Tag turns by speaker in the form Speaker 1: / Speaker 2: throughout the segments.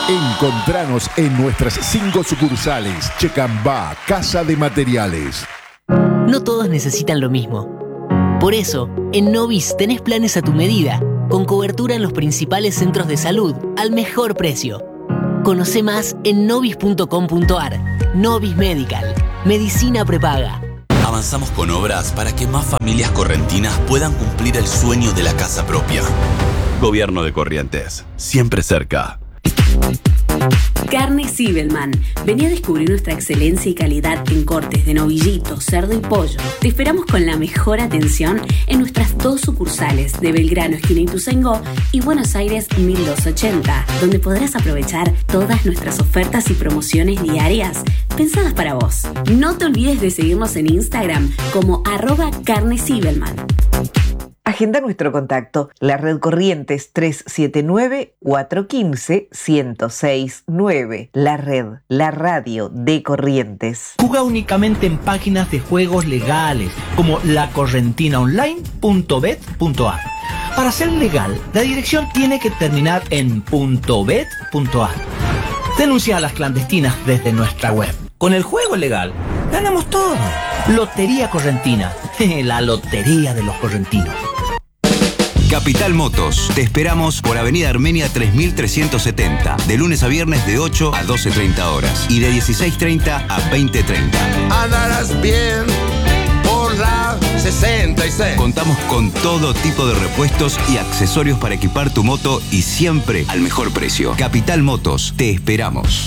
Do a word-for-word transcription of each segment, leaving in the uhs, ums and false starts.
Speaker 1: Encontranos en nuestras cinco sucursales. Checambá, Casa de Materiales.
Speaker 2: No todos necesitan lo mismo. Por eso, en Novis tenés planes a tu medida, con cobertura en los principales centros de salud, al mejor precio. Conoce más en novis punto com punto ar. Novis Medical. Medicina prepaga.
Speaker 3: Avanzamos con obras para que más familias correntinas puedan cumplir el sueño de la casa propia. Gobierno de Corrientes. Siempre cerca.
Speaker 4: Carne Zibelman. Vení a descubrir nuestra excelencia y calidad en cortes de novillito, cerdo y pollo. Te esperamos con la mejor atención en nuestras dos sucursales de Belgrano, esquina Ituzaingó, y Buenos Aires mil doscientos ochenta, donde podrás aprovechar todas nuestras ofertas y promociones diarias pensadas para vos. No te olvides de seguirnos en Instagram como arroba Carne Zibelman.
Speaker 5: Agenda nuestro contacto, la red Corrientes tres siete nueve, cuatro uno cinco, uno cero seis nueve. La red, la radio de Corrientes.
Speaker 6: Juega únicamente en páginas de juegos legales como la correntina online punto bet punto ar. Para ser legal, la dirección tiene que terminar en .bet punto ar. Denuncia a las clandestinas desde nuestra web. Con el juego legal, ganamos todo. Lotería Correntina, la lotería de los correntinos.
Speaker 7: Capital Motos. Te esperamos por Avenida Armenia tres mil trescientos setenta. De lunes a viernes de ocho a doce treinta horas. Y de dieciséis treinta a veinte treinta.
Speaker 8: Andarás bien por la sesenta y seis.
Speaker 7: Contamos con todo tipo de repuestos y accesorios para equipar tu moto y siempre al mejor precio. Capital Motos. Te esperamos.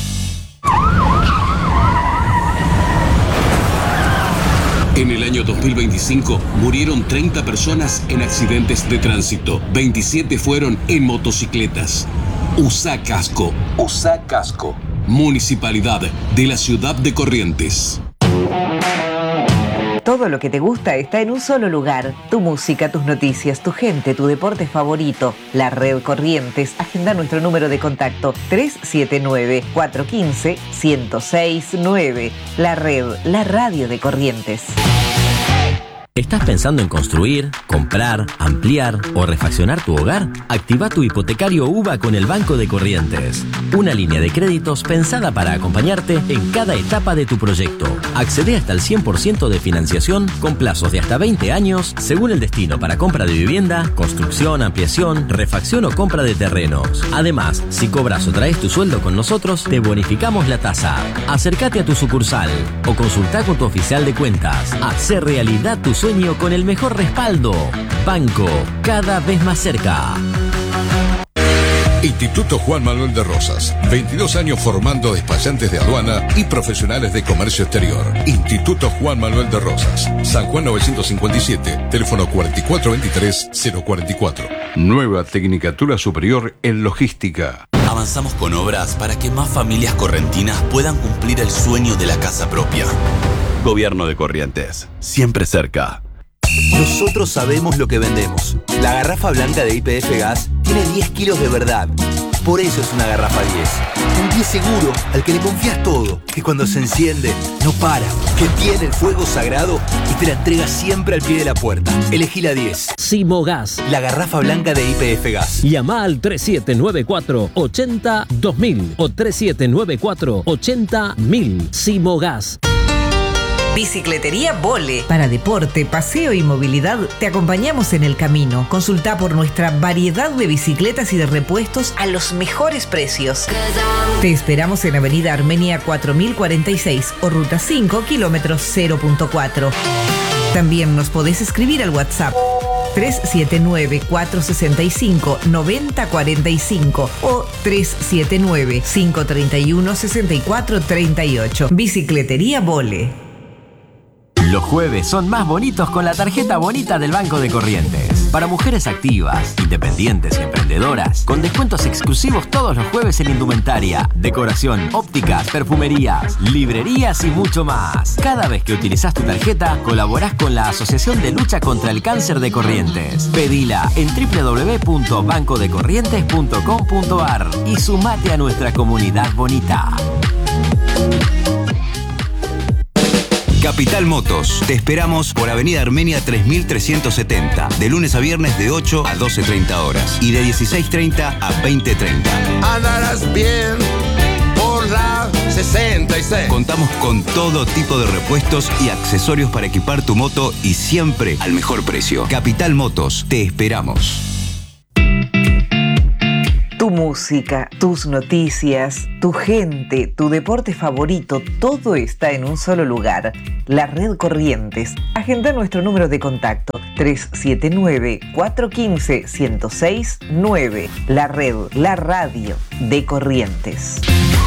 Speaker 9: En el año dos mil veinticinco murieron treinta personas en accidentes de tránsito. veintisiete fueron en motocicletas. Usa casco. Usa casco. Municipalidad de la Ciudad de Corrientes.
Speaker 5: Todo lo que te gusta está en un solo lugar. Tu música, tus noticias, tu gente, tu deporte favorito. La red Corrientes. Agenda nuestro número de contacto tres siete nueve, cuatro uno cinco, uno cero seis nueve. La red, la radio de Corrientes.
Speaker 10: ¿Estás pensando en construir, comprar, ampliar o refaccionar tu hogar? Activa tu hipotecario UVA con el Banco de Corrientes. Una línea de créditos pensada para acompañarte en cada etapa de tu proyecto. Accede hasta el cien por ciento de financiación con plazos de hasta veinte años según el destino para compra de vivienda, construcción, ampliación, refacción o compra de terrenos. Además, si cobras o traes tu sueldo con nosotros, te bonificamos la tasa. Acércate a tu sucursal o consulta con tu oficial de cuentas. Hacer realidad tu sueño con el mejor respaldo. Banco, cada vez más cerca.
Speaker 1: Instituto Juan Manuel de Rosas. veintidós años formando despachantes de aduana y profesionales de comercio exterior. Instituto Juan Manuel de Rosas. San Juan novecientos cincuenta y siete. Teléfono cuatro cuatro dos tres, cero cuatro cuatro. Nueva Tecnicatura Superior en Logística.
Speaker 3: Avanzamos con obras para que más familias correntinas puedan cumplir el sueño de la casa propia. Gobierno de Corrientes. Siempre cerca.
Speaker 11: Nosotros sabemos lo que vendemos. La garrafa blanca de Y P F Gas tiene diez kilos de verdad. Por eso es una garrafa diez. Un diez seguro al que le confías todo. Que cuando se enciende, no para. Que tiene el fuego sagrado y te la entrega siempre al pie de la puerta. Elegí la diez.
Speaker 12: Simogas.
Speaker 11: La garrafa blanca de Y P F Gas.
Speaker 12: Llama al tres siete nueve cuatro, ocho cero, dos mil o tres siete nueve cuatro, ocho cero, mil. Simogas.
Speaker 5: Bicicletería Vole. Para deporte, paseo y movilidad, te acompañamos en el camino. Consulta por nuestra variedad de bicicletas y de repuestos a los mejores precios. Te esperamos en Avenida Armenia cuatro mil cuarenta y seis o Ruta cinco, kilómetros cero punto cuatro. También nos podés escribir al WhatsApp tres siete nueve, cuatro seis cinco, nueve cero cuatro cinco o tres siete nueve, cinco tres uno, seis cuatro tres ocho. Bicicletería Vole.
Speaker 10: Los jueves son más bonitos con la tarjeta bonita del Banco de Corrientes. Para mujeres activas, independientes y emprendedoras, con descuentos exclusivos todos los jueves en indumentaria, decoración, ópticas, perfumerías, librerías y mucho más. Cada vez que utilizás tu tarjeta, colaborás con la Asociación de Lucha contra el Cáncer de Corrientes. Pedila en doble u doble u doble u punto banco de corrientes punto com punto ar y sumate a nuestra comunidad bonita.
Speaker 7: Capital Motos. Te esperamos por Avenida Armenia tres mil trescientos setenta. De lunes a viernes de ocho a doce treinta horas. Y de dieciséis treinta a veinte treinta.
Speaker 8: Andarás bien seis.
Speaker 7: Contamos con todo tipo de repuestos y accesorios para equipar tu moto y siempre al mejor precio. Capital Motos, te esperamos.
Speaker 5: Tu música, tus noticias, tu gente, tu deporte favorito, todo está en un solo lugar. La Red Corrientes. Agenda nuestro número de contacto tres siete nueve, cuatro uno cinco, uno cero seis nueve. La Red, la radio de Corrientes.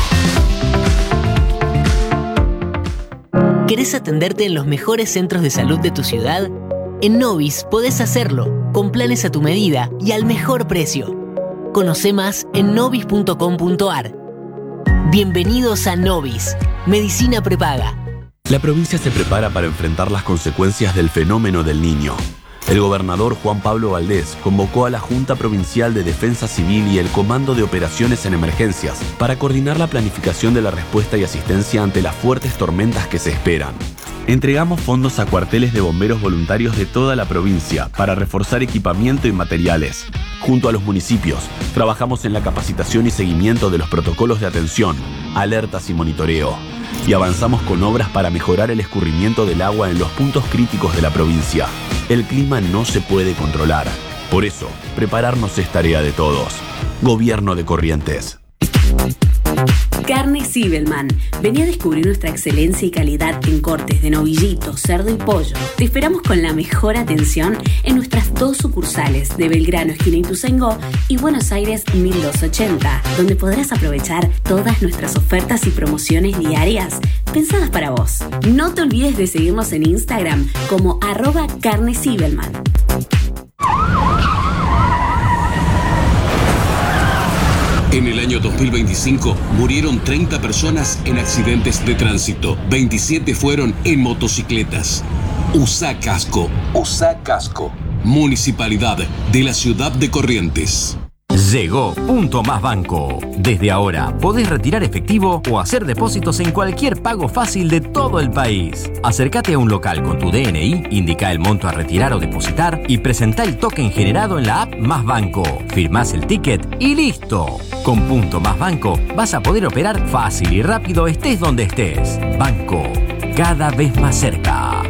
Speaker 2: ¿Querés atenderte en los mejores centros de salud de tu ciudad? En Novis podés hacerlo, con planes a tu medida y al mejor precio. Conoce más en novis punto com punto ar. Bienvenidos a Novis, Medicina Prepaga.
Speaker 3: La provincia se prepara para enfrentar las consecuencias del fenómeno del Niño. El gobernador Juan Pablo Valdés convocó a la Junta Provincial de Defensa Civil y el Comando de Operaciones en Emergencias para coordinar la planificación de la respuesta y asistencia ante las fuertes tormentas que se esperan. Entregamos fondos a cuarteles de bomberos voluntarios de toda la provincia para reforzar equipamiento y materiales. Junto a los municipios, trabajamos en la capacitación y seguimiento de los protocolos de atención, alertas y monitoreo. Y avanzamos con obras para mejorar el escurrimiento del agua en los puntos críticos de la provincia. El clima no se puede controlar. Por eso, prepararnos es tarea de todos. Gobierno de Corrientes.
Speaker 4: Carne Zibelman. Vení a descubrir nuestra excelencia y calidad en cortes de novillito, cerdo y pollo. Te esperamos con la mejor atención en nuestras dos sucursales de Belgrano, esquina Ituzaingó, y Buenos Aires mil doscientos ochenta, donde podrás aprovechar todas nuestras ofertas y promociones diarias pensadas para vos. No te olvides de seguirnos en Instagram como arroba Carne Zibelman.
Speaker 9: En el año dos mil veinticinco murieron treinta personas en accidentes de tránsito. veintisiete fueron en motocicletas. Usá casco. Usá casco. Municipalidad de la Ciudad de Corrientes.
Speaker 10: Llegó Punto Más Banco. Desde ahora podés retirar efectivo o hacer depósitos en cualquier pago fácil de todo el país. Acércate a un local con tu D N I, indica el monto a retirar o depositar y presentá el token generado en la app Más Banco. Firmás el ticket y listo. Con Punto Más Banco vas a poder operar fácil y rápido estés donde estés. Banco, cada vez más cerca.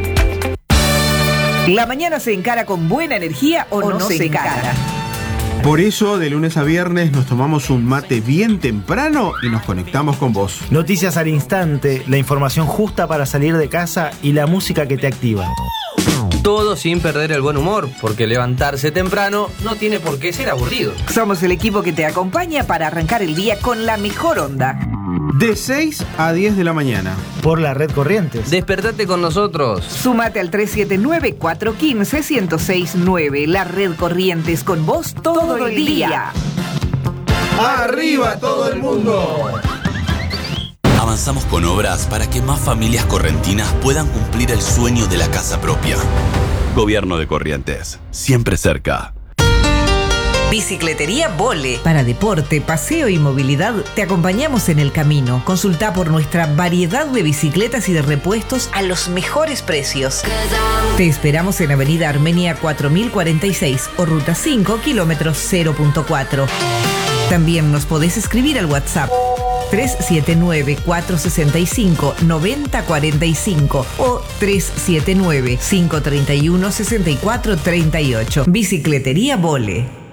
Speaker 5: La mañana se encara con buena energía o, o no, no se encara. encara.
Speaker 13: Por eso, de lunes a viernes nos tomamos un mate bien temprano y nos conectamos con vos.
Speaker 14: Noticias al instante, la información justa para salir de casa y la música que te activa.
Speaker 15: Todo sin perder el buen humor, porque levantarse temprano no tiene por qué ser aburrido.
Speaker 5: Somos el equipo que te acompaña para arrancar el día con la mejor onda.
Speaker 13: De seis a diez de la mañana.
Speaker 14: Por la Red Corrientes.
Speaker 15: Despertate con nosotros.
Speaker 5: Súmate al tres siete nueve, cuatro uno cinco, uno cero seis nueve. La Red Corrientes con vos todo, todo el día.
Speaker 8: ¡Arriba todo el mundo!
Speaker 3: Avanzamos con obras para que más familias correntinas puedan cumplir el sueño de la casa propia. Gobierno de Corrientes, siempre cerca.
Speaker 5: Bicicletería Vole. Para deporte, paseo y movilidad, te acompañamos en el camino. Consulta por nuestra variedad de bicicletas y de repuestos a los mejores precios. Te esperamos en Avenida Armenia cuatro mil cuarenta y seis o Ruta cinco, kilómetros cero punto cuatro. También nos podés escribir al WhatsApp tres siete nueve, cuatro seis cinco, nueve cero cuatro cinco o tres siete nueve, cinco tres uno, seis cuatro tres ocho. Bicicletería Vole.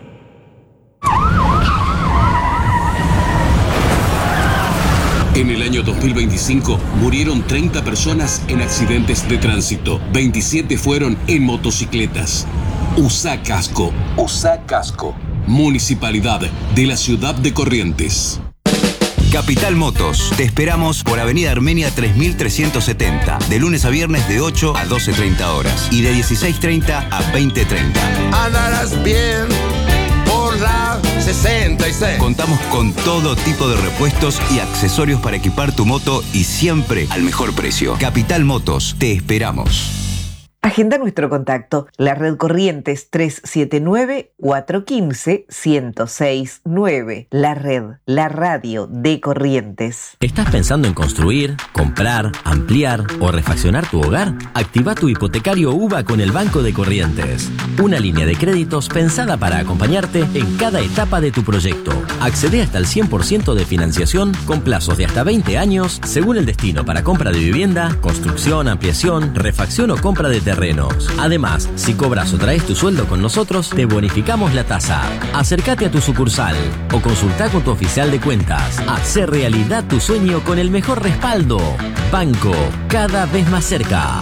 Speaker 9: En el año dos mil veinticinco murieron treinta personas en accidentes de tránsito. veintisiete fueron en motocicletas. Usá casco. Usá casco. Municipalidad de la Ciudad de Corrientes.
Speaker 7: Capital Motos, te esperamos por Avenida Armenia tres mil trescientos setenta, de lunes a viernes de ocho a doce treinta horas y de dieciséis treinta a veinte treinta.
Speaker 8: Andarás bien por la sesenta y seis.
Speaker 7: Contamos con todo tipo de repuestos y accesorios para equipar tu moto y siempre al mejor precio. Capital Motos, te esperamos.
Speaker 5: Agenda nuestro contacto. La red Corrientes tres siete nueve, cuatro uno cinco, uno cero seis nueve. La red, la radio de Corrientes.
Speaker 10: ¿Estás pensando en construir, comprar, ampliar o refaccionar tu hogar? Activa tu hipotecario UBA con el Banco de Corrientes. Una línea de créditos pensada para acompañarte en cada etapa de tu proyecto. Accede hasta el cien por ciento de financiación con plazos de hasta veinte años según el destino para compra de vivienda, construcción, ampliación, refacción o compra de terrenos. Además, si cobras o traes tu sueldo con nosotros, te bonificamos la tasa. Acércate a tu sucursal o consulta con tu oficial de cuentas. Hacé realidad tu sueño con el mejor respaldo. Banco, cada vez más cerca.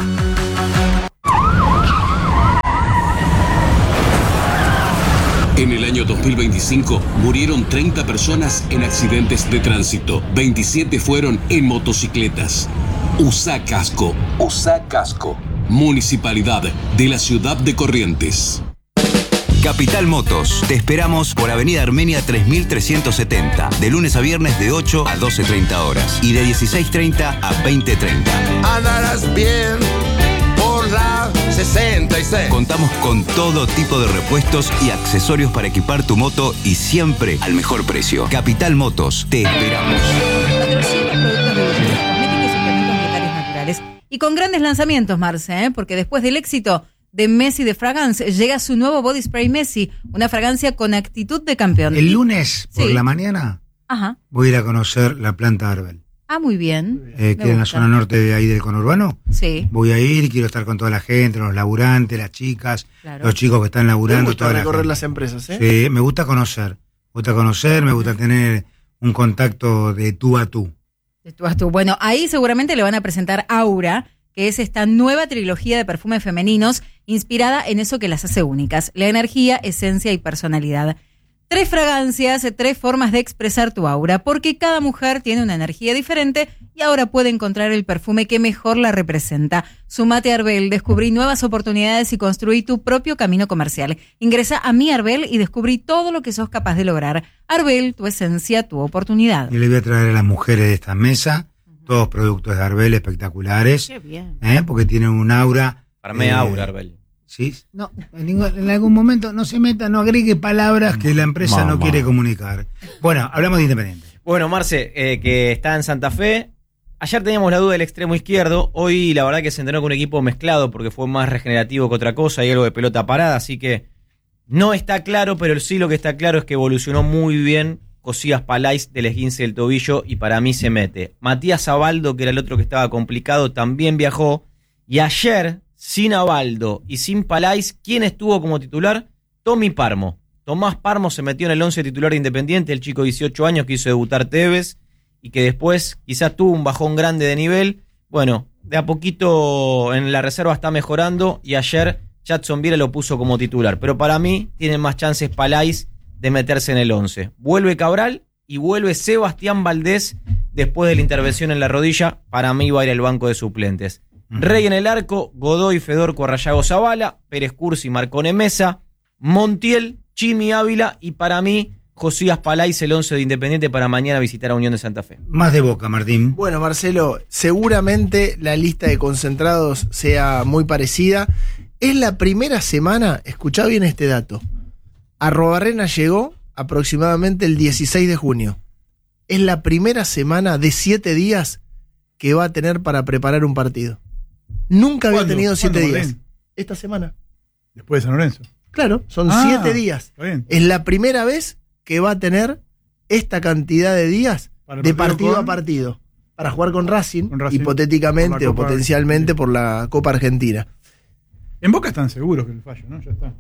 Speaker 9: En el año dos mil veinticinco murieron treinta personas en accidentes de tránsito. veintisiete fueron en motocicletas. Usa casco. Usa casco. Municipalidad de la Ciudad de Corrientes.
Speaker 7: Capital Motos. Te esperamos por Avenida Armenia tres mil trescientos setenta. De lunes a viernes de ocho a doce treinta horas. Y de dieciséis treinta a veinte treinta.
Speaker 8: Andarás bien por la sesenta y seis.
Speaker 7: Contamos con todo tipo de repuestos y accesorios para equipar tu moto y siempre al mejor precio. Capital Motos. Te esperamos.
Speaker 16: Y con grandes lanzamientos, Marce, ¿eh? Porque después del éxito de Messi de Fragrance, llega su nuevo Body Spray Messi, una fragancia con actitud de campeón.
Speaker 17: El lunes por
Speaker 16: Sí.
Speaker 17: la mañana
Speaker 16: Ajá.
Speaker 17: voy a ir a conocer la planta Arbel,
Speaker 16: Ah, muy bien.
Speaker 17: eh, que
Speaker 16: Me
Speaker 17: en la
Speaker 16: gusta.
Speaker 17: zona norte de ahí del conurbano.
Speaker 16: Sí.
Speaker 17: Voy a ir y quiero estar con toda la gente, los laburantes, las chicas,
Speaker 16: Claro.
Speaker 17: los chicos que están laburando.
Speaker 18: Me gusta
Speaker 17: toda la
Speaker 18: recorrer
Speaker 17: gente.
Speaker 18: las empresas, ¿eh?
Speaker 17: Sí, me gusta conocer. Me gusta conocer, me gusta tener un contacto de tú a tú.
Speaker 16: De tú a tú. Bueno, ahí seguramente le van a presentar Aura, que es esta nueva trilogía de perfumes femeninos inspirada en eso que las hace únicas: la energía, esencia y personalidad. Tres fragancias, tres formas de expresar tu aura, porque cada mujer tiene una energía diferente y ahora puede encontrar el perfume que mejor la representa. Sumate a Arbel, descubrí nuevas oportunidades y construí tu propio camino comercial. Ingresa a mi Arbel y descubrí todo lo que sos capaz de lograr. Arbel, tu esencia, tu oportunidad.
Speaker 17: Y le voy a traer a las mujeres de esta mesa todos productos de Arbel espectaculares.
Speaker 16: Qué bien.
Speaker 17: ¿eh? Porque tienen un aura.
Speaker 15: Armé
Speaker 17: eh,
Speaker 15: Aura, Arbel.
Speaker 17: Sí. No, en, ningún- en algún momento no se meta, no agregue palabras que la empresa no
Speaker 15: Mamá.
Speaker 17: quiere comunicar. Bueno, hablamos de Independiente.
Speaker 15: Bueno, Marce, eh, que está en Santa Fe. Ayer teníamos la duda del extremo izquierdo. Hoy la verdad que se entrenó con un equipo mezclado porque fue más regenerativo que otra cosa y algo de pelota parada. Así que no está claro, pero sí lo que está claro es que evolucionó muy bien Josías Palais del esguince del tobillo y para mí se mete. Matías Abaldo, que era el otro que estaba complicado, también viajó. Y ayer, sin Abaldo y sin Palais, ¿quién estuvo como titular? Tommy Parmo. Tomás Parmo se metió en el once titular de Independiente, el chico de dieciocho años que hizo debutar Tevez y que después quizás tuvo un bajón grande de nivel. Bueno, de a poquito en la reserva está mejorando y ayer Jadson Viera lo puso como titular. Pero para mí tienen más chances Palais de meterse en el once. Vuelve Cabral y vuelve Sebastián Valdés después de la intervención en la rodilla. Para mí va a ir al banco de suplentes. Uh-huh. Rey en el arco, Godoy, Fedorco, Arrayago Zavala, Pérez Cursi, Marcone Mesa, Montiel, Chimi Ávila y para mí Josías Palais, el once de Independiente para mañana visitar a Unión de Santa Fe.
Speaker 17: Más de Boca, Martín.
Speaker 18: Bueno, Marcelo, seguramente la lista de concentrados sea muy parecida. Es la primera semana, escuchá bien este dato. Arrobarrena llegó aproximadamente el dieciséis de junio. Es la primera semana de siete días que va a tener para preparar un partido. Nunca había tenido siete días.
Speaker 19: Martín?
Speaker 18: Esta semana.
Speaker 19: Después de San Lorenzo.
Speaker 18: Claro, son
Speaker 19: Ah,
Speaker 18: siete días.
Speaker 19: está bien.
Speaker 18: Es la primera vez que va a tener esta cantidad de días
Speaker 19: Para el
Speaker 18: de
Speaker 19: partido
Speaker 18: partido
Speaker 19: con-
Speaker 18: a partido. Para jugar con Racing,
Speaker 19: Con Racing,
Speaker 18: hipotéticamente
Speaker 19: por la
Speaker 18: o
Speaker 19: Copa
Speaker 18: potencialmente por la Copa Argentina.
Speaker 19: En Boca están seguros que el fallo, ¿no? Ya está.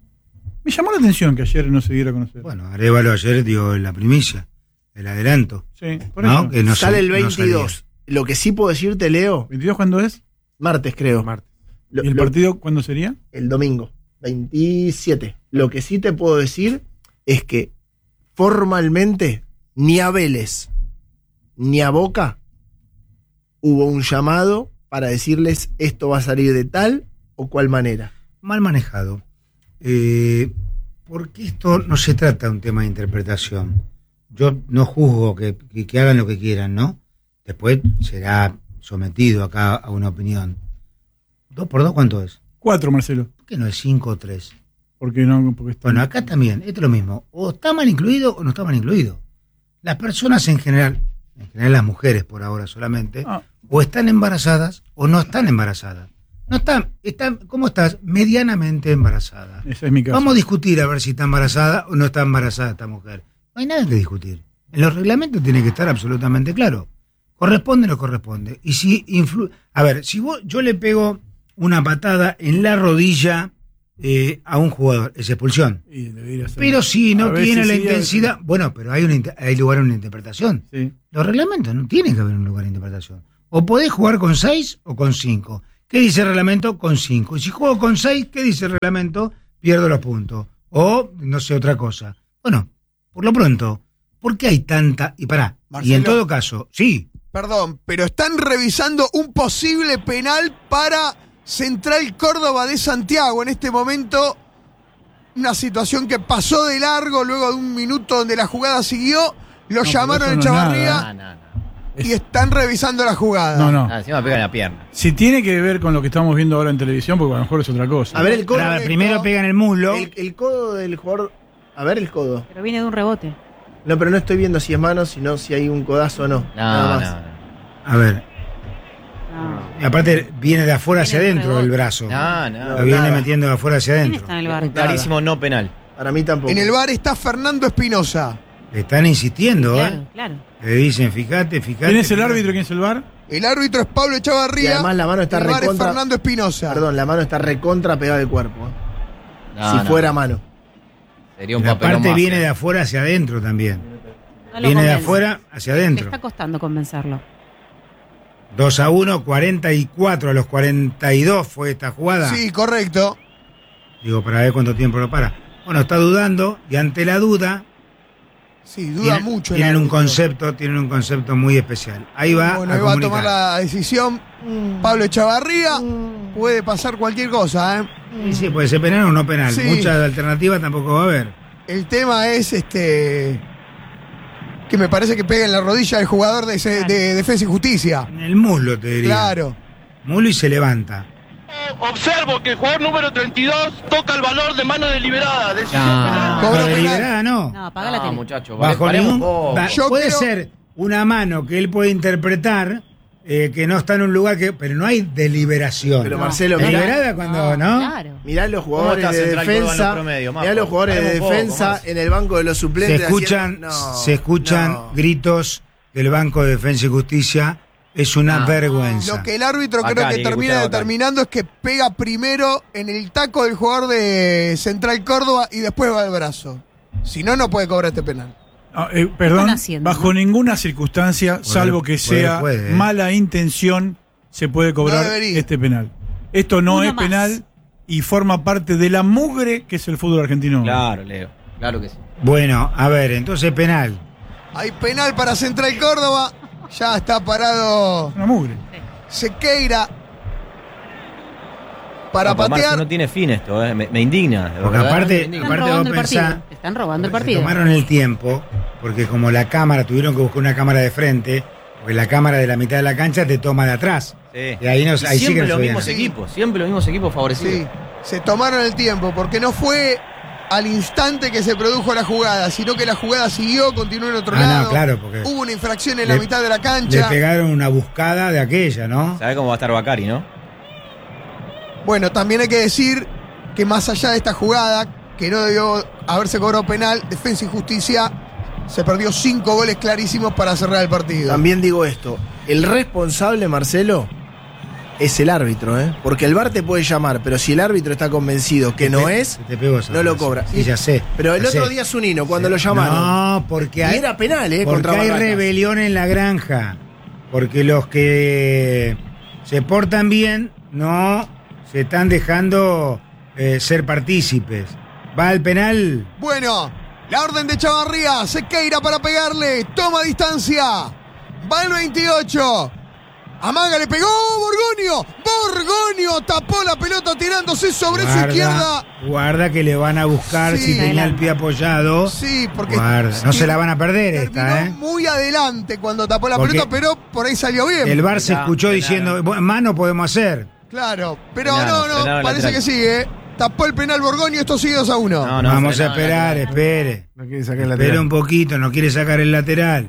Speaker 19: Me llamó la atención que ayer no se diera a conocer.
Speaker 17: Bueno, Arévalo ayer dio la primicia, el adelanto.
Speaker 19: Sí, por
Speaker 17: ¿no?
Speaker 19: eso.
Speaker 17: Que no
Speaker 18: Sale
Speaker 17: se-
Speaker 18: el
Speaker 17: no
Speaker 18: veintidós. Lo que sí puedo decirte, Leo.
Speaker 19: ¿veintidós cuándo es?
Speaker 18: Martes, creo.
Speaker 19: Martes.
Speaker 18: Lo-
Speaker 19: ¿Y el
Speaker 18: lo-
Speaker 19: partido cuándo sería?
Speaker 18: El domingo, veintisiete. Lo que sí te puedo decir es que formalmente ni a Vélez ni a Boca hubo un llamado para decirles esto va a salir de tal o cual manera.
Speaker 17: Mal manejado. Eh, porque esto no se trata de un tema de interpretación. Yo no juzgo que, que, que hagan lo que quieran, ¿no? Después será sometido acá a una opinión. ¿Dos por dos cuánto es?
Speaker 19: Cuatro, Marcelo.
Speaker 17: ¿Por qué no es cinco o tres?
Speaker 19: Porque no, porque está...
Speaker 17: Bueno, acá también, esto es lo mismo. O está mal incluido o no está mal incluido. Las personas en general, en general las mujeres por ahora solamente, ah. o están embarazadas o no están embarazadas. No están, están, ¿cómo estás? Medianamente embarazada.
Speaker 19: Ese es mi caso.
Speaker 17: Vamos a discutir a ver si está embarazada o no está embarazada esta mujer. No hay nada que discutir. En los reglamentos tiene que estar absolutamente claro. Corresponde o no corresponde. Y si influ... A ver, si vos, yo le pego una patada en la rodilla eh, a un jugador, es expulsión. Pero si no tiene la sí, intensidad... Bueno, pero hay, una, hay lugar a una interpretación. Sí. Los reglamentos no tienen que haber un lugar de interpretación. O podés jugar con seis o con cinco. ¿Qué dice el reglamento? Con cinco. Y si juego con seis, ¿qué dice el reglamento? Pierdo los puntos. O, no sé, otra cosa. Bueno, por lo pronto, ¿por qué hay tanta...? Y pará, Marcelo, y en todo caso, sí.
Speaker 18: Perdón, pero están revisando un posible penal para Central Córdoba de Santiago. En este momento, una situación que pasó de largo luego de un minuto donde la jugada siguió. Lo no, llamaron en no Chavarría. No, no, no. Y están revisando la jugada.
Speaker 19: No, no.
Speaker 15: Ah, encima pega en la pierna.
Speaker 19: Si tiene que ver con lo que estamos viendo ahora en televisión, porque a lo mejor es otra cosa.
Speaker 17: A ver, el codo. A ver, primero pega en el muslo.
Speaker 18: El, el codo del jugador. A ver el codo.
Speaker 16: Pero viene de un rebote.
Speaker 18: No, pero no estoy viendo si es mano, sino si hay un codazo o no.
Speaker 15: No, nada más. No, no.
Speaker 17: A ver. No. Y aparte viene de afuera hacia adentro el brazo.
Speaker 15: No, no.
Speaker 17: Lo viene nada. Metiendo de afuera hacia adentro.
Speaker 15: Está en el bar? Clarísimo no penal.
Speaker 18: Para mí tampoco. En el bar está Fernando Espinosa.
Speaker 17: Le están insistiendo,
Speaker 16: claro,
Speaker 17: ¿eh?
Speaker 16: Claro.
Speaker 17: Le dicen, fíjate, fíjate.
Speaker 19: ¿Quién es el
Speaker 17: fíjate.
Speaker 19: árbitro? ¿Quién es el bar?
Speaker 18: El árbitro es Pablo Echavarría.
Speaker 17: Y además la mano está
Speaker 18: el bar
Speaker 17: recontra.
Speaker 18: Es Fernando Espinosa.
Speaker 17: Perdón, la mano está recontra pegada al cuerpo. ¿eh?
Speaker 15: No,
Speaker 17: si
Speaker 15: no.
Speaker 17: fuera mano.
Speaker 15: Sería un
Speaker 17: la
Speaker 15: papelón
Speaker 17: parte
Speaker 15: más,
Speaker 17: viene
Speaker 15: eh.
Speaker 17: de afuera hacia adentro también.
Speaker 16: No
Speaker 17: viene
Speaker 16: convence.
Speaker 17: de afuera hacia adentro.
Speaker 16: Le está costando convencerlo.
Speaker 17: dos a uno, cuarenta y cuatro a los cuarenta y dos fue esta jugada.
Speaker 18: Sí, correcto.
Speaker 17: Digo, para ver cuánto tiempo lo para. Bueno, está dudando y ante la duda...
Speaker 18: Sí, duda
Speaker 17: tienen,
Speaker 18: mucho.
Speaker 17: Tienen un concepto, tienen un concepto muy especial. Ahí va
Speaker 18: bueno,
Speaker 17: a
Speaker 18: ahí va a
Speaker 17: comunicar.
Speaker 18: tomar la decisión mm. Pablo Echavarría. Mm. Puede pasar cualquier cosa, ¿eh?
Speaker 17: Sí, sí, puede ser penal o no penal.
Speaker 18: Sí.
Speaker 17: Muchas alternativas tampoco va a haber.
Speaker 18: El tema es este que me parece que pega en la rodilla del jugador de, ese, de Defensa y Justicia.
Speaker 17: En el muslo, te diría.
Speaker 18: Claro.
Speaker 17: Muslo y se levanta.
Speaker 20: Observo que el jugador número treinta y dos toca el valor de mano deliberada. Decisión
Speaker 17: No,
Speaker 20: penal.
Speaker 17: no deliberada no.
Speaker 16: No, apaga la
Speaker 15: No,
Speaker 16: tele.
Speaker 15: muchacho,
Speaker 17: Bajo
Speaker 15: paremos
Speaker 17: ningún,
Speaker 15: vos.
Speaker 17: va-
Speaker 18: Yo
Speaker 17: puede
Speaker 18: creo-
Speaker 17: ser una mano que él puede interpretar eh, que no está en un lugar que... Pero no hay deliberación.
Speaker 18: Pero Marcelo, mirá-
Speaker 17: deliberada cuando, ¿no?
Speaker 16: Claro.
Speaker 18: Mirá los
Speaker 15: ¿Cómo
Speaker 18: jugadores
Speaker 15: está
Speaker 18: de
Speaker 15: Central Córdoba en
Speaker 18: defensa.
Speaker 15: los promedios, Majo?
Speaker 18: Mirá los jugadores de
Speaker 15: Paremos un poco,
Speaker 18: defensa
Speaker 15: Marce.
Speaker 18: en el banco de los
Speaker 17: Se
Speaker 18: suplentes.
Speaker 17: escuchan,
Speaker 18: haciendo- no,
Speaker 17: se escuchan
Speaker 18: no.
Speaker 17: gritos del Banco de Defensa y Justicia. Es una
Speaker 15: No.
Speaker 17: vergüenza.
Speaker 18: Lo que el árbitro creo
Speaker 15: Bacani,
Speaker 18: que termina
Speaker 15: Gustavo
Speaker 18: determinando es que pega primero en el taco del jugador de Central Córdoba y después va al brazo. Si no, no puede cobrar este penal.
Speaker 19: Ah, eh, perdón,
Speaker 16: están haciendo,
Speaker 19: bajo
Speaker 16: no?
Speaker 19: ninguna circunstancia,
Speaker 17: Poder-
Speaker 19: salvo que
Speaker 17: poder
Speaker 19: sea
Speaker 17: puede, ¿eh?
Speaker 19: mala intención, se puede cobrar
Speaker 18: No debería.
Speaker 19: este penal. Esto no
Speaker 16: Uno
Speaker 19: es
Speaker 16: más.
Speaker 19: penal y forma parte de la mugre que es el fútbol argentino.
Speaker 15: Claro, Leo. Claro que sí.
Speaker 17: Bueno, a ver, entonces penal.
Speaker 18: Hay penal para Central Córdoba. Ya está parado
Speaker 19: Una mugre.
Speaker 18: Sequeira para
Speaker 15: No, pero Marce,
Speaker 18: patear.
Speaker 15: no tiene fin esto, eh. me, me indigna. de
Speaker 17: Porque
Speaker 15: verdad,
Speaker 17: aparte-
Speaker 15: me indigna.
Speaker 16: Están
Speaker 17: aparte
Speaker 16: robando
Speaker 17: vos
Speaker 16: el partido.
Speaker 17: pensá-
Speaker 16: Están robando el
Speaker 17: Se
Speaker 16: partido.
Speaker 17: tomaron el tiempo, porque como la cámara, tuvieron que buscar una cámara de frente, porque la cámara de la mitad de la cancha te toma de atrás.
Speaker 15: Sí.
Speaker 17: Y ahí, no,
Speaker 15: Y
Speaker 17: ahí sí que
Speaker 15: siempre
Speaker 17: no
Speaker 15: los
Speaker 17: se veía
Speaker 15: mismos
Speaker 17: nada.
Speaker 15: equipos, siempre los mismos equipos favorecidos.
Speaker 18: Sí, se tomaron el tiempo porque no fue al instante que se produjo la jugada, sino que la jugada siguió, continuó en otro
Speaker 17: Ah, no,
Speaker 18: lado.
Speaker 17: claro, porque
Speaker 18: Hubo una infracción en
Speaker 17: le-
Speaker 18: la mitad de la
Speaker 17: Le
Speaker 18: cancha.
Speaker 17: pegaron una buscada de aquella, ¿no?
Speaker 15: ¿Sabe cómo va a estar Bacari, no?
Speaker 18: Bueno, también hay que decir que más allá de esta jugada, que no debió haberse cobrado penal, Defensa y Justicia se perdió cinco goles clarísimos para cerrar el partido.
Speaker 21: También digo esto, el responsable, Marcelo, es el árbitro, ¿eh? Porque el V A R te puede llamar, pero si el árbitro está convencido que
Speaker 17: Se
Speaker 21: no
Speaker 17: te-
Speaker 21: es,
Speaker 17: se te pegó esa
Speaker 21: no lo
Speaker 17: frase.
Speaker 21: cobra.
Speaker 17: Sí, ya sé.
Speaker 21: Pero el
Speaker 17: ya
Speaker 21: otro
Speaker 17: sé.
Speaker 21: día es un hino, cuando
Speaker 17: Sí.
Speaker 21: lo llamaron.
Speaker 17: No, porque
Speaker 21: Y
Speaker 17: hay,
Speaker 21: era penal, ¿eh?
Speaker 17: porque
Speaker 21: Contra
Speaker 17: hay
Speaker 21: Barracas.
Speaker 17: rebelión en la granja. Porque los que se portan bien no se están dejando eh, ser partícipes. Va al penal.
Speaker 18: Bueno, la orden de Chavarría, Sequeira para pegarle, toma distancia, va el veintiocho, amaga, le pegó, Borgonio, Borgonio tapó la pelota tirándose sobre su izquierda.
Speaker 17: Guarda que le van a buscar
Speaker 18: Sí.
Speaker 17: si tenía el pie apoyado.
Speaker 18: Sí, porque
Speaker 17: Guarda, no se la van a perder
Speaker 18: terminó
Speaker 17: esta, ¿eh?
Speaker 18: muy adelante cuando tapó la
Speaker 17: Porque
Speaker 18: pelota, pero por ahí salió bien.
Speaker 17: El V A R se escuchó diciendo, "Bueno, más no podemos hacer.
Speaker 6: Claro, pero
Speaker 15: Penal,
Speaker 6: no, no,
Speaker 15: penal
Speaker 6: parece
Speaker 15: lateral.
Speaker 6: que sigue. Tapó el penal Borgoño, esto sigue dos a uno.
Speaker 15: No, no,
Speaker 17: Vamos a
Speaker 15: frenado,
Speaker 17: esperar,
Speaker 15: lateral.
Speaker 17: espere.
Speaker 21: No quiere sacar el
Speaker 17: Espere
Speaker 21: lateral.
Speaker 17: un poquito, no quiere sacar el lateral.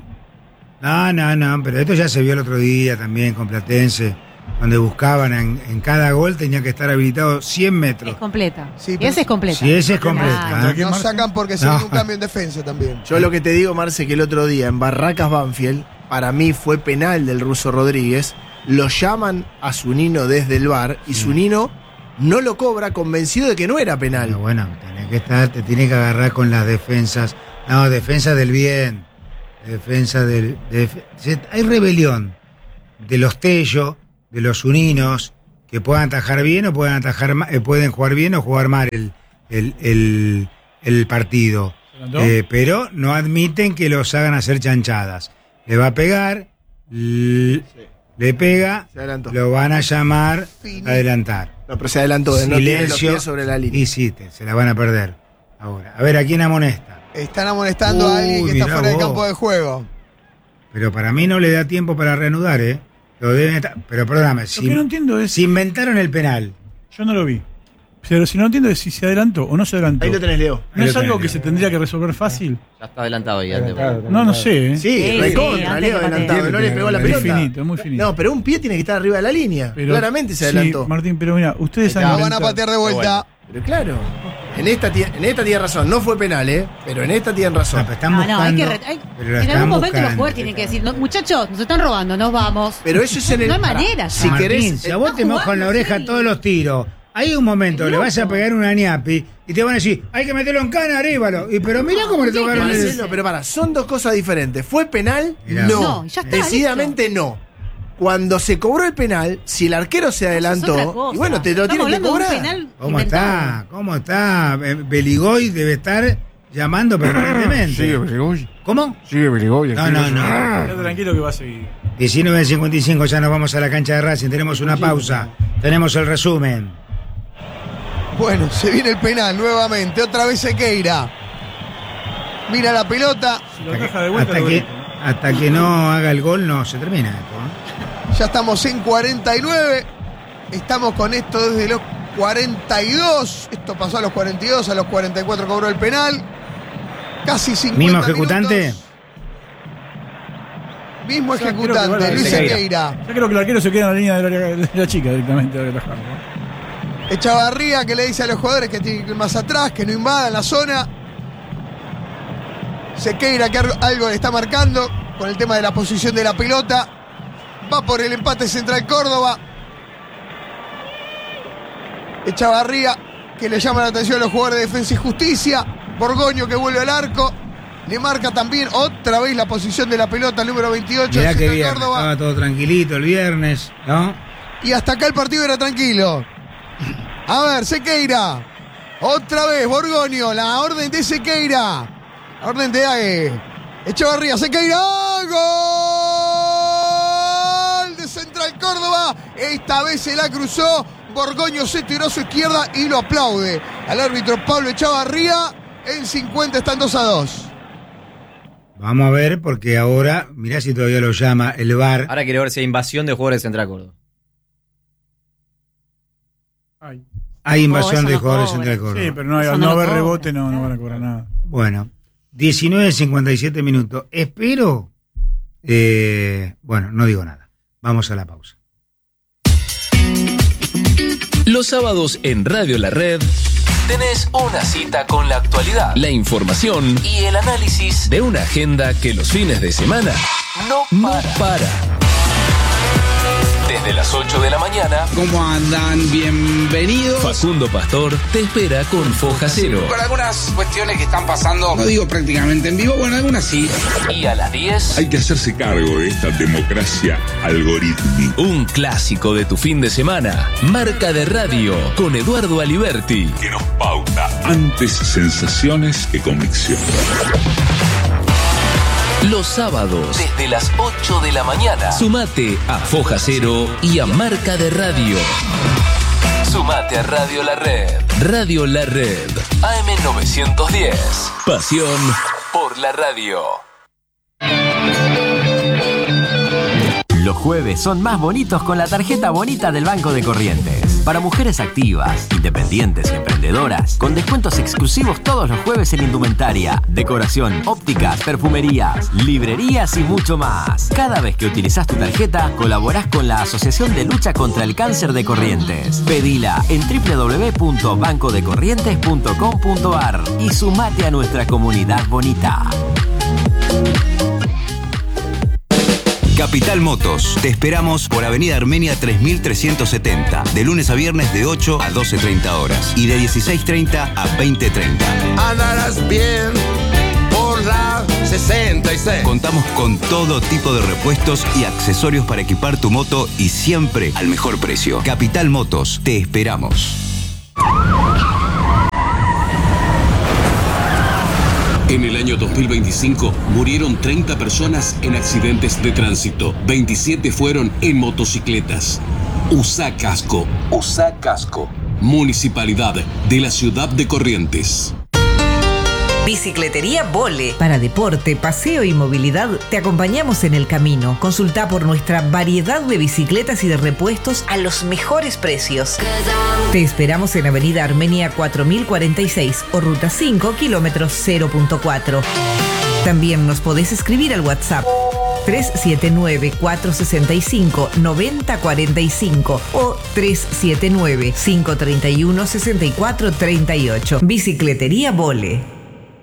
Speaker 17: No, no, no, pero esto ya se vio el otro día también con Platense, donde buscaban en, en cada gol tenía que estar habilitado cien metros.
Speaker 16: Es completa.
Speaker 6: Sí,
Speaker 16: y
Speaker 6: pero-
Speaker 16: ese es completa.
Speaker 17: Si ese es completa. ¿eh?
Speaker 6: No sacan porque se
Speaker 17: No.
Speaker 6: hizo un cambio en defensa también.
Speaker 21: Yo lo que te digo, Marce, que el otro día en Barracas Banfield, para mí fue penal del ruso Rodríguez. Lo llaman a Zunino desde el bar y Zunino no lo cobra, convencido de que no era penal.
Speaker 17: Pero bueno, tenés que estar, te tiene que agarrar con las defensas. No, defensa del bien. Defensa del. de- se- hay rebelión de los Tello, de los Uninos, que puedan atajar bien o puedan atajar ma- eh, pueden jugar bien o jugar mal el, el, el, el partido.
Speaker 19: adelantó?
Speaker 17: Eh, pero no admiten que los hagan hacer chanchadas. Le va a pegar, l- le pega,
Speaker 21: Se adelantó.
Speaker 17: lo van a llamar a adelantar.
Speaker 21: No, pero se adelantó, no tiene los pies sobre la línea.
Speaker 17: Y sí, te- se la van a perder. Ahora, a ver, ¿a quién amonesta?
Speaker 6: Están amonestando a
Speaker 17: Uy,
Speaker 6: alguien que está
Speaker 17: mirá
Speaker 6: fuera del
Speaker 17: vos.
Speaker 6: campo de juego.
Speaker 17: Pero para mí no le da tiempo para reanudar, ¿eh? Lo deben estar- pero perdóname, si,
Speaker 19: que no entiendo es-
Speaker 17: si inventaron el penal.
Speaker 19: Yo no lo vi. Pero si no entiendo es si se adelantó o no se adelantó.
Speaker 21: Ahí lo tenés, Leo.
Speaker 19: ¿No
Speaker 17: Ahí
Speaker 19: es
Speaker 17: lo
Speaker 19: algo
Speaker 17: tenés,
Speaker 19: que se tendría que resolver fácil?
Speaker 15: Ya está adelantado ahí. antes.
Speaker 19: No, no sé. ¿eh?
Speaker 21: Sí,
Speaker 16: Sí,
Speaker 21: recontra,
Speaker 16: sí, antes
Speaker 21: Leo
Speaker 16: que
Speaker 21: adelantado.
Speaker 19: patee.
Speaker 21: No le pegó la
Speaker 19: Muy
Speaker 21: pelota.
Speaker 19: finito, muy finito.
Speaker 21: No, pero un pie tiene que estar arriba de la línea.
Speaker 19: Pero-
Speaker 21: Claramente se
Speaker 19: sí,
Speaker 21: adelantó.
Speaker 19: Martín, pero mira, ustedes han
Speaker 6: Lo van a
Speaker 19: inventado-
Speaker 6: patear de vuelta.
Speaker 21: Pero claro, en esta, tie- en esta tiene razón. No fue penal, ¿eh? Pero en esta tienen razón.
Speaker 17: No, pero están
Speaker 16: No,
Speaker 17: buscando.
Speaker 16: no, hay que. re- hay-
Speaker 17: pero la
Speaker 16: en
Speaker 17: están
Speaker 16: algún momento los
Speaker 17: buscando.
Speaker 16: jugadores tienen que decir: no, muchachos, nos están robando, nos vamos.
Speaker 21: Pero eso es en el.
Speaker 16: No hay
Speaker 21: pará,
Speaker 16: manera.
Speaker 21: Si
Speaker 17: Martín,
Speaker 21: querés.
Speaker 17: si a vos
Speaker 16: está
Speaker 17: te mojan la
Speaker 16: jugando,
Speaker 17: oreja
Speaker 16: sí.
Speaker 17: todos los tiros, hay un momento, le vas a pegar una ñapi y te van a decir, hay que meterlo en cana, arévalo. Y pero mirá cómo le tocaron el.
Speaker 21: Marcelo, pero para, son dos cosas diferentes. ¿Fue penal?
Speaker 17: Mirá.
Speaker 21: No.
Speaker 16: No, ya está,
Speaker 21: Decididamente no. Cuando se cobró el penal, si el arquero se
Speaker 16: Eso es otra
Speaker 21: adelantó,
Speaker 16: cosa.
Speaker 21: y bueno, te lo
Speaker 16: Estamos
Speaker 21: tienen que
Speaker 16: hablando de un
Speaker 21: cobrar.
Speaker 16: penal
Speaker 17: ¿Cómo
Speaker 16: inventado.
Speaker 17: está? ¿Cómo está? Eh, Beligoy debe estar llamando permanentemente.
Speaker 21: Beligoy.
Speaker 17: ¿Cómo?
Speaker 21: Sigue Beligoy.
Speaker 17: No, no, no.
Speaker 19: Quédate tranquilo que va a seguir.
Speaker 17: diecinueve cincuenta y cinco, ya nos vamos a la cancha de Racing. Tenemos una pausa. Tenemos el resumen.
Speaker 6: Bueno, se viene el penal nuevamente. Otra vez Sequeira. Mira la pelota.
Speaker 19: Si lo ataja de vuelta,
Speaker 17: Hasta
Speaker 19: lo
Speaker 17: que,
Speaker 19: grito.
Speaker 17: hasta que no haga el gol, no se termina esto. ¿eh?
Speaker 6: Ya estamos en cuarenta y nueve. Estamos con esto desde los cuarenta y dos. Esto pasó a los cuarenta y dos, a los cuarenta y cuatro cobró el penal. Casi cincuenta
Speaker 17: ¿Mismo ejecutante?
Speaker 6: minutos. Mismo
Speaker 19: Ya creo que
Speaker 6: ejecutante,
Speaker 19: va a-
Speaker 6: Luis
Speaker 15: Sequeira.
Speaker 6: Sequeira.
Speaker 19: Yo creo que el arquero se queda en la línea de la, de la chica directamente a atajar, ¿no?
Speaker 6: Echavarría que le dice a los jugadores que tienen que ir más atrás, que no invadan la zona. Sequeira que algo- algo le está marcando con el tema de la posición de la pelota. Va por el empate Central Córdoba. Echavarría que le llama la atención a los jugadores de Defensa y Justicia. Borgoño que vuelve al arco. Le marca también otra vez la posición de la pelota al número veintiocho de
Speaker 17: Mirá que
Speaker 6: Central
Speaker 17: bien,
Speaker 6: Córdoba.
Speaker 17: estaba todo tranquilito el viernes, ¿no?
Speaker 6: Y hasta acá el partido era tranquilo. A ver, Sequeira. Otra vez, Borgoño. La orden de Sequeira. La orden de Ague. Echevarría, Sequeira. ¡Gol! De Central Córdoba. Esta vez se la cruzó. Borgoño se tiró a su izquierda y lo aplaude al árbitro Pablo Echavarría. En cincuenta están dos a dos.
Speaker 17: Vamos a ver, porque ahora, mirá si todavía lo llama el V A R.
Speaker 15: Ahora quiero ver si hay invasión de jugadores de Central Córdoba.
Speaker 19: Ay.
Speaker 17: Hay
Speaker 16: Oh,
Speaker 17: invasión
Speaker 16: eso
Speaker 17: de
Speaker 16: no
Speaker 17: jugadores
Speaker 16: cobra.
Speaker 17: Central Córdoba.
Speaker 19: Sí, pero no, hay-
Speaker 16: Eso
Speaker 19: al
Speaker 16: no
Speaker 19: no
Speaker 16: lo
Speaker 19: haber
Speaker 16: cobra.
Speaker 19: rebote no, no van a cobrar nada.
Speaker 17: Bueno, diecinueve cincuenta y siete minutos. Espero. eh, bueno, no digo nada. Vamos a la pausa.
Speaker 22: Los sábados en Radio La Red tenés una cita con la actualidad, la información y el análisis de una agenda que los fines de semana no para. No para. Desde las ocho de la mañana,
Speaker 23: ¿Cómo andan? Bienvenidos.
Speaker 22: Facundo Pastor te espera con Foja Cero.
Speaker 23: Con algunas cuestiones que están pasando, no digo prácticamente en vivo, bueno, algunas sí.
Speaker 22: Y a las diez,
Speaker 24: Hay que hacerse cargo de esta democracia algorítmica.
Speaker 22: un clásico de tu fin de semana. Marca de Radio con Eduardo Aliberti.
Speaker 24: Que nos pauta antes sensaciones que convicción.
Speaker 22: Los sábados, desde las ocho de la mañana. Sumate a Foja Cero y a Marca de Radio. Sumate a Radio La Red. Radio La Red. A M novecientos diez. Pasión por la radio.
Speaker 3: Los
Speaker 10: Los jueves son más bonitos con la tarjeta bonita del Banco de Corrientes. Para mujeres activas, independientes y emprendedoras, con descuentos exclusivos todos los jueves en indumentaria, decoración, ópticas, perfumerías, librerías y mucho más. Cada vez que utilizás tu tarjeta, colaborás con la Asociación de Lucha contra el Cáncer de Corrientes. Pedila en doble u doble u doble u punto banco de corrientes punto com punto a r y sumate a nuestra comunidad bonita.
Speaker 7: Capital Motos. Te esperamos por Avenida Armenia tres mil trescientos setenta, de lunes a viernes de ocho a doce treinta horas y de dieciséis treinta a veinte treinta.
Speaker 8: Andarás bien por la sesenta y seis.
Speaker 7: Contamos con todo tipo de repuestos y accesorios para equipar tu moto y siempre al mejor precio. Capital Motos. Te esperamos.
Speaker 9: En el año dos mil veinticinco murieron treinta personas en accidentes de tránsito. veintisiete fueron en motocicletas. Usá casco. Usá casco. Municipalidad de la Ciudad de Corrientes.
Speaker 5: Bicicletería Vole. Para deporte, paseo y movilidad, te acompañamos en el camino. Consulta por nuestra variedad de bicicletas y de repuestos a los mejores precios. Te esperamos en Avenida Armenia cuatro mil cuarenta y seis o Ruta cinco, kilómetros cero punto cuatro. También nos podés escribir al WhatsApp tres siete nueve, cuatro seis cinco, nueve cero cuatro cinco o tres siete nueve, cinco tres uno, seis cuatro tres ocho. Bicicletería Vole.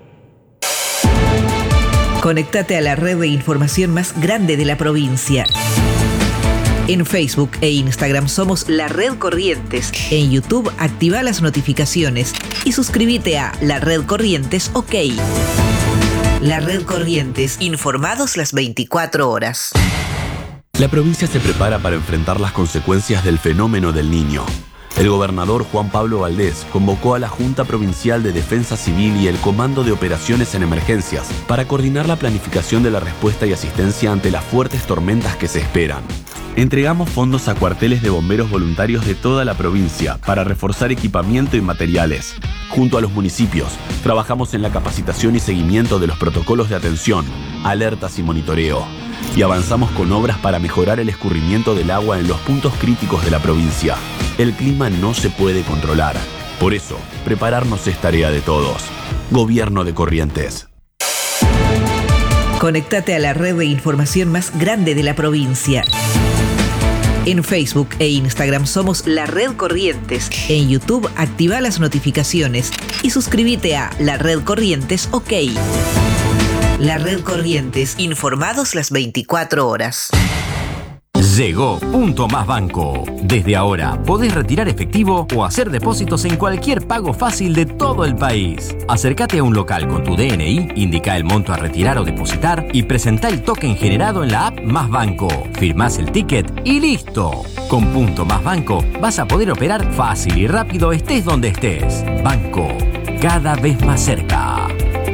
Speaker 5: Conéctate a la red de información más grande de la provincia. En Facebook e Instagram somos La Red Corrientes. En YouTube activa las notificaciones y suscríbete a La Red Corrientes OK. La Red Corrientes, informados las veinticuatro horas.
Speaker 3: La provincia se prepara para enfrentar las consecuencias del fenómeno del Niño. El gobernador Juan Pablo Valdés convocó a la Junta Provincial de Defensa Civil y el Comando de Operaciones en Emergencias para coordinar la planificación de la respuesta y asistencia ante las fuertes tormentas que se esperan. Entregamos fondos a cuarteles de bomberos voluntarios de toda la provincia para reforzar equipamiento y materiales. Junto a los municipios, trabajamos en la capacitación y seguimiento de los protocolos de atención, alertas y monitoreo. Y avanzamos con obras para mejorar el escurrimiento del agua en los puntos críticos de la provincia. El clima no se puede controlar. Por eso, prepararnos es tarea de todos. Gobierno de Corrientes.
Speaker 5: Conéctate a la red de información más grande de la provincia. En Facebook e Instagram somos La Red Corrientes. En YouTube activa las notificaciones y suscríbete a La Red Corrientes OK. La Red Corrientes, informados las veinticuatro horas.
Speaker 10: Llegó Punto Más Banco. Desde ahora podés retirar efectivo o hacer depósitos en cualquier pago fácil de todo el país. Acércate a un local con tu D N I, indica el monto a retirar o depositar y presentá el token generado en la app Más Banco. Firmás el ticket y listo. Con Punto Más Banco vas a poder operar fácil y rápido estés donde estés. Banco, cada vez más cerca.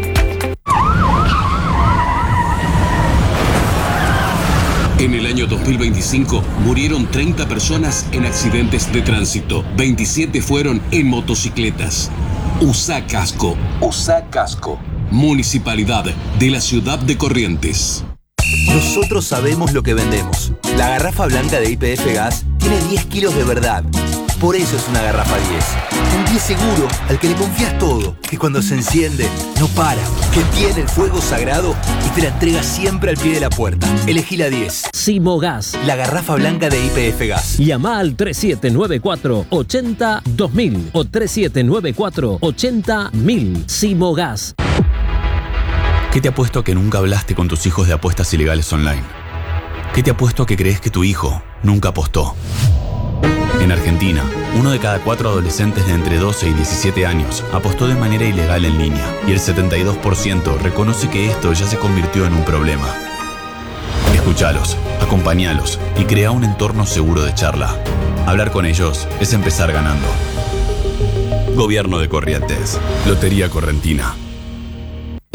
Speaker 9: En el año dos mil veinticinco murieron treinta personas en accidentes de tránsito. veintisiete fueron en motocicletas. Usá casco. Usá casco. Municipalidad de la Ciudad de Corrientes.
Speaker 1: Nosotros sabemos lo que vendemos. La garrafa blanca de Y P F Gas tiene diez kilos de verdad. Por eso es una garrafa diez. Un diez seguro al que le confías todo. Que cuando se enciende, no para. Que tiene el fuego sagrado y te la entrega siempre al pie de la puerta. Elegí la diez.
Speaker 2: Simogas.
Speaker 1: La garrafa blanca de Y P F Gas.
Speaker 2: Llama al tres siete nueve cuatro, ocho cero, dos mil o tres siete nueve cuatro, ocho cero, mil. Simogas.
Speaker 3: ¿Qué te apuesto a que nunca hablaste con tus hijos de apuestas ilegales online? ¿Qué te apuesto a que crees que tu hijo nunca apostó? En Argentina, uno de cada cuatro adolescentes de entre doce y diecisiete años apostó de manera ilegal en línea y el setenta y dos por ciento reconoce que esto ya se convirtió en un problema. Escúchalos, acompáñalos y crea un entorno seguro de charla. Hablar con ellos es empezar ganando.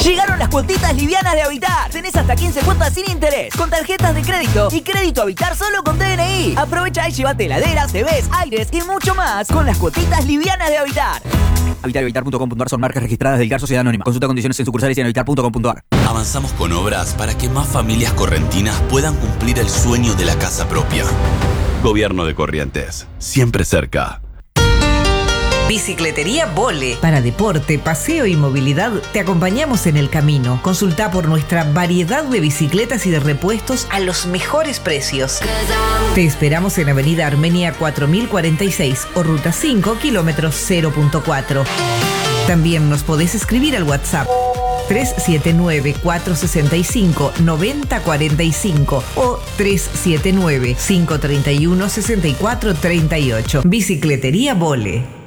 Speaker 4: Llegaron las cuotitas livianas de Habitar. Tenés hasta quince cuotas sin interés, con tarjetas de crédito y crédito Habitar solo con D N I. Aprovecha y llévate heladeras, T Vs, aires y mucho más con las cuotitas livianas de Habitar. Habitar y Habitar punto com punto ar son marcas registradas del G A R Sociedad Anónima. Consulta condiciones en sucursales y en habitar punto com punto ar.
Speaker 3: Avanzamos con obras para que más familias correntinas puedan cumplir el sueño de la casa propia. Gobierno de Corrientes, siempre cerca.
Speaker 5: Bicicletería Vole. Para deporte, paseo y movilidad, te acompañamos en el camino. Consulta por nuestra variedad de bicicletas y de repuestos a los mejores precios. Te esperamos en Avenida Armenia cuatro mil cuarenta y seis o Ruta cinco, kilómetros cero punto cuatro. También nos podés escribir al WhatsApp tres siete nueve, cuatro seis cinco, nueve cero cuatro cinco o tres siete nueve, cinco tres uno, seis cuatro tres ocho. Bicicletería Vole.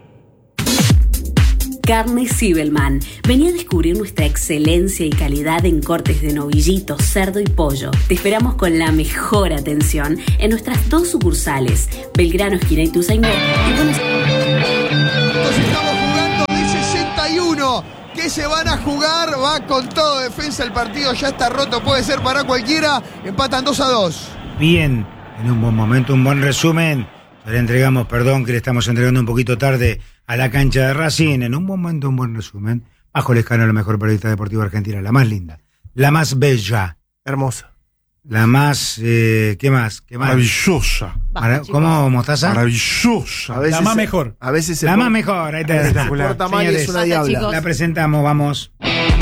Speaker 11: Carnes Zibelman. Vení a descubrir nuestra excelencia y calidad en cortes de novillito, cerdo y pollo. Te esperamos con la mejor atención en nuestras dos sucursales, Belgrano, esquina Ituzaingó y Buenos
Speaker 6: Nos estamos jugando de sesenta y uno que se van a jugar, va con todo defensa el partido, ya está roto, puede ser para cualquiera, empatan dos a dos.
Speaker 17: Bien, en un buen momento, un buen resumen. Le entregamos, perdón que le estamos entregando un poquito tarde a la cancha de Racing. En un buen momento, un buen resumen. Bajo el escano, la mejor periodista deportiva argentina, la más linda, la más bella.
Speaker 21: Hermosa.
Speaker 17: La más, eh, ¿qué más? ¿Qué más?
Speaker 12: Maravillosa.
Speaker 17: Mara- ¿Cómo, Mostaza?
Speaker 12: Maravillosa.
Speaker 21: A veces
Speaker 12: La más
Speaker 21: se-
Speaker 12: mejor.
Speaker 21: A veces se
Speaker 17: La
Speaker 21: pone-
Speaker 17: más mejor, ahí está.
Speaker 21: Se porta mal y es una
Speaker 16: Basta,
Speaker 21: diabla.
Speaker 16: chicos.
Speaker 17: La presentamos, vamos.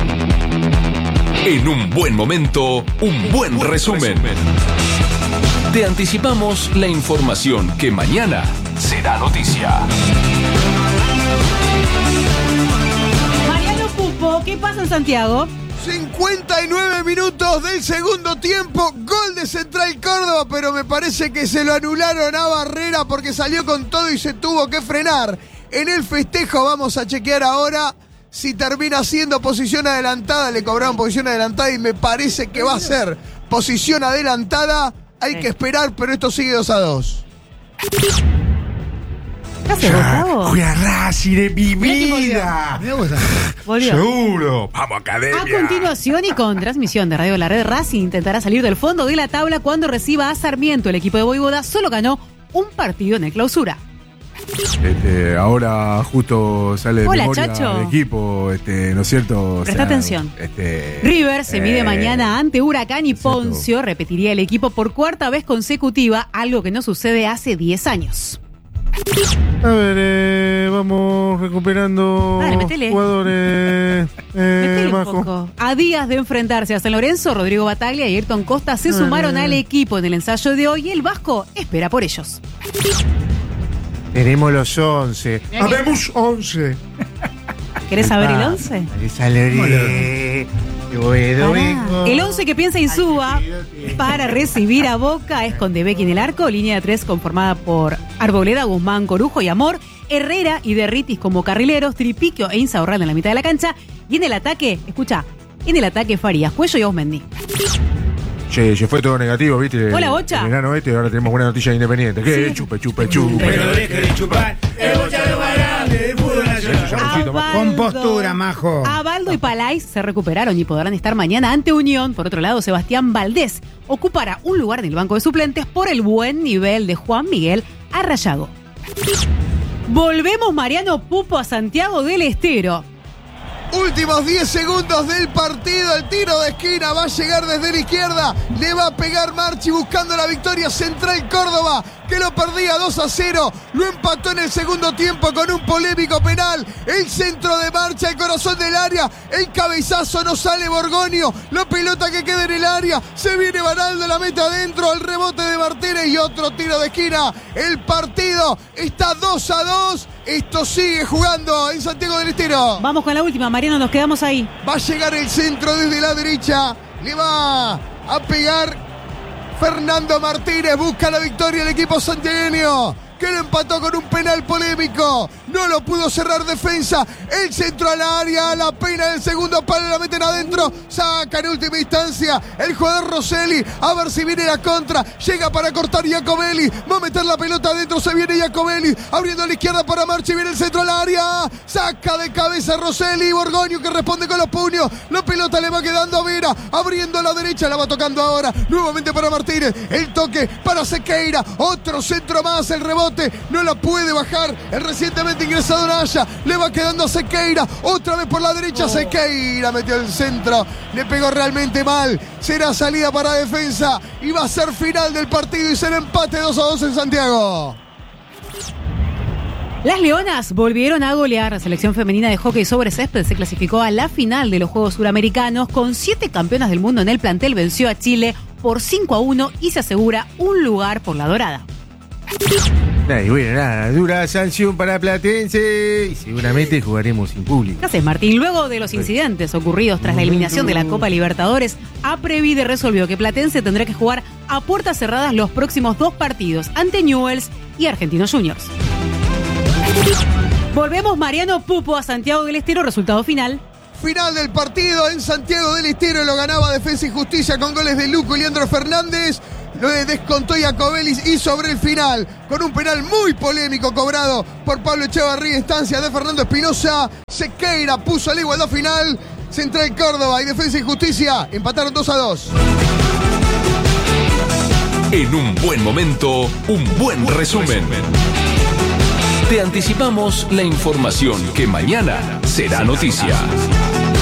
Speaker 22: En un buen momento, un buen resumen. Te anticipamos la información que mañana será noticia.
Speaker 16: Mariano Pupo, ¿qué pasa en Santiago?
Speaker 6: cincuenta y nueve minutos del segundo tiempo, gol de Central Córdoba, pero me parece que se lo anularon a Barrera porque salió con todo y se tuvo que frenar. En el festejo vamos a chequear ahora si termina siendo posición adelantada, le cobraron posición adelantada y me parece que va a ser posición adelantada. Hay que esperar, pero esto sigue dos a dos.
Speaker 16: ¿Qué haces, Gustavo?
Speaker 12: Juega Racing de mi
Speaker 16: Mirá que
Speaker 12: vida.
Speaker 16: Volvió.
Speaker 12: Seguro. Vamos, academia.
Speaker 16: A continuación y con transmisión de Radio La Red, Racing intentará salir del fondo de la tabla cuando reciba a Sarmiento. El equipo de Voivoda solo ganó un partido en el clausura.
Speaker 12: Este, ahora justo sale de
Speaker 16: Hola,
Speaker 12: memoria
Speaker 16: Chacho.
Speaker 12: el equipo, este, ¿no es cierto? O
Speaker 16: Presta atención.
Speaker 12: Este,
Speaker 16: River se mide
Speaker 12: eh,
Speaker 16: mañana ante Huracán y Poncio repetiría el equipo por cuarta vez consecutiva, algo que no sucede hace diez años.
Speaker 12: A ver, eh, vamos recuperando
Speaker 16: Dale, metele.
Speaker 12: jugadores. Eh,
Speaker 16: Metele un
Speaker 12: Majo.
Speaker 16: poco. A días de enfrentarse a San Lorenzo, Rodrigo Bataglia y Ayrton Costa se sumaron al equipo en el ensayo de hoy y el Vasco espera por ellos.
Speaker 12: Tenemos los once.
Speaker 16: Mirá que-
Speaker 12: Habemos once.
Speaker 16: ¿Querés saber el once? Pará. El once que piensa Insúa para recibir a Boca es con Debecki en el arco, línea de tres conformada por Arboleda, Guzmán, Corujo y Amor, Herrera y Derritis como carrileros, Tripiquio e Insaurralde en la mitad de la cancha, y en el ataque, escucha, en el ataque Farías, Cuello y Osmendi.
Speaker 12: Che, se fue todo negativo, ¿viste?
Speaker 16: Hola, Bocha.
Speaker 12: El verano este, ahora tenemos buena noticia de Independiente. ¿Qué?
Speaker 16: Sí.
Speaker 12: Chupe, chupe, chupe.
Speaker 17: Pero deje de chupar. El Bocha lo grande del fútbol nacional. Con postura, majo.
Speaker 16: Abaldo y Palais se recuperaron y podrán estar mañana ante Unión. Por otro lado, Sebastián Valdés ocupará un lugar en el banco de suplentes por el buen nivel de Juan Miguel Arrayago. Volvemos, Mariano Pupo, a Santiago del Estero.
Speaker 6: Últimos diez segundos del partido, el tiro de esquina va a llegar desde la izquierda, le va a pegar Marchi buscando la victoria. Central Córdoba, que lo perdía dos a cero, lo empató en el segundo tiempo con un polémico penal. El centro de Marcha, el corazón del área, el cabezazo, no sale Borgoño, la pelota que queda en el área, se viene Baraldo, la mete adentro, el rebote de Martínez y otro tiro de esquina. El partido está dos a dos, esto sigue jugando en Santiago del Estero.
Speaker 16: Vamos con la última, Mariano, nos quedamos ahí.
Speaker 6: Va a llegar el centro desde la derecha. Le va a pegar Fernando Martínez. Busca la victoria el equipo santiagueño. que lo empató con un penal polémico. No lo pudo cerrar Defensa. El centro al área, la pena del segundo palo, la meten adentro. Saca en última instancia el jugador Rosselli. A ver si viene la contra. Llega para cortar Iacobelli. Va a meter la pelota adentro. Se viene Iacobelli. Abriendo a la izquierda para Marchi. Viene el centro al área. Saca de cabeza Rosselli. Borgoño que responde con los puños. La pelota le va quedando a Vera. Abriendo a la derecha. La va tocando ahora. Nuevamente para Martínez. El toque para Sequeira. Otro centro más. El rebote. No la puede bajar. El recientemente ingresado Naya. Le va quedando a Sequeira. Otra vez por la derecha. Oh. Sequeira metió el centro. Le pegó realmente mal. Será salida para Defensa. Y va a ser final del partido. Y será empate dos a dos en Santiago.
Speaker 13: Las Leonas volvieron a golear. La selección femenina de hockey sobre césped se clasificó a la final de los Juegos Suramericanos. Con siete campeonas del mundo en el plantel, venció a Chile por cinco a uno y se asegura un lugar por la dorada.
Speaker 12: Y bueno, nada, dura sanción para Platense y seguramente jugaremos sin público.
Speaker 13: Gracias, Martín. Luego de los incidentes ocurridos tras la eliminación de la Copa Libertadores, Aprevide resolvió que Platense tendrá que jugar a puertas cerradas los próximos dos partidos ante Newell's y Argentinos Juniors. Volvemos, Mariano Pupo, a Santiago del Estero, resultado final.
Speaker 6: Final del partido en Santiago del Estero, lo ganaba Defensa y Justicia con goles de Luco y Leandro Fernández. Lo descontó Iacobelli y sobre el final, con un penal muy polémico cobrado por Pablo Echevarría, instancia de Fernando Espinosa, Sequeira puso la igualdad final. Central Córdoba y Defensa y Justicia empataron dos a dos.
Speaker 22: En un buen momento, un buen resumen. Te anticipamos la información que mañana será noticia.